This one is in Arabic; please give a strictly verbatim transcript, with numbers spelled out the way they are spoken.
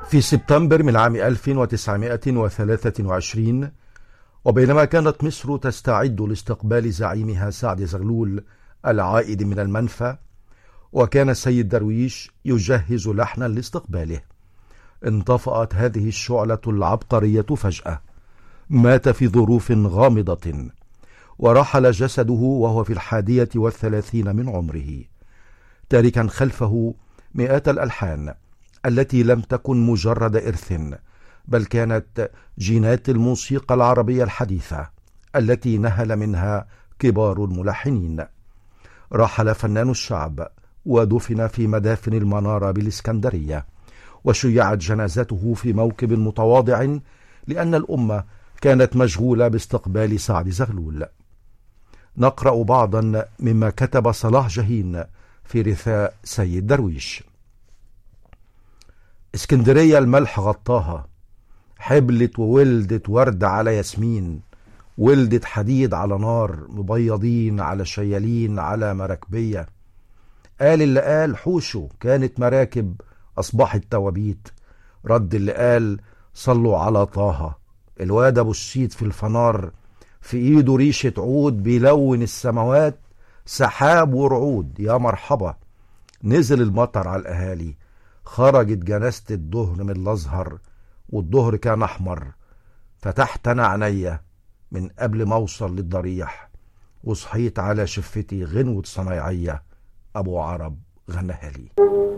في سبتمبر من عام ألف وتسعمائة وثلاثة وعشرين، وبينما كانت مصر تستعد لاستقبال زعيمها سعد زغلول العائد من المنفى، وكان السيد درويش يجهز لحنا لاستقباله، انطفأت هذه الشعلة العبقرية فجأة. مات في ظروف غامضة، ورحل جسده وهو في الحادية والثلاثين من عمره، تاركا خلفه مئات الألحان التي لم تكن مجرد إرث، بل كانت جينات الموسيقى العربية الحديثة التي نهل منها كبار الملحنين. رحل فنان الشعب ودفن في مدافن المنارة بالإسكندرية، وشيعت جنازته في موكب متواضع لأن الأمة كانت مشغولة باستقبال سعد زغلول. نقرأ بعضا مما كتب صلاح جاهين في رثاء سيد درويش. اسكندرية الملح غطاها، حبلت وولدت ورد على ياسمين، ولدت حديد على نار، مبيضين على شيالين على مراكبية. قال اللي قال حوشه كانت مراكب أصبحت توابيت، رد اللي قال صلوا على طه. الواد أبو السيد في الفنار، في إيده ريشة عود بيلون السماوات، سحاب ورعود يا مرحبا. نزل المطر على الأهالي، خرجت جنازة الظهر من الأزهر، والظهر كان أحمر. فتحت أنا عينيا من قبل ما أوصل للضريح، وصحيت على شفتي غنوة صنايعية أبو عرب غناها لي.